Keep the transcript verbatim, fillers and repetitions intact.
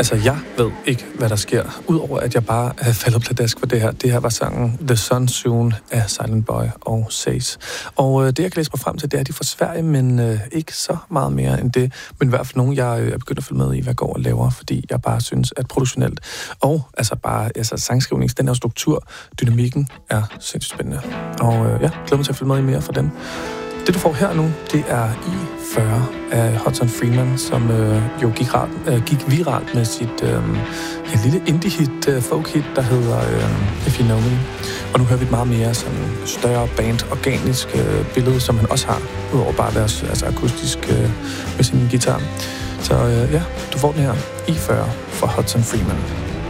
Altså, jeg ved ikke, hvad der sker, udover at jeg bare er faldet pladask for det her. Det her var sangen The Sun Soon af Silent Boy og Says. Og øh, det, jeg kan læse mig frem til, det er, at de er fra Sverige, men øh, ikke så meget mere end det. Men i hvert fald nogen, jeg øh, er begyndt at følge med i, hvad jeg går og laver, fordi jeg bare synes, at produktionelt og altså bare altså, sangskrivnings, den her struktur, dynamikken er sindssygt spændende. Og øh, ja, glæder mig til at følge med i mere fra dem. Det, du får her nu, det er I fyrre af Hudson Freeman, som øh, jo gik, ret, øh, gik viralt med sit øh, et lille indie-hit, øh, folk-hit, der hedder øh, If You Know Me. Og nu hører vi et meget mere sådan større band, organisk øh, billede, som han også har, udover bare deres altså akustisk øh, med sin guitar. Så øh, ja, du får den her I fyrre fra Hudson Freeman.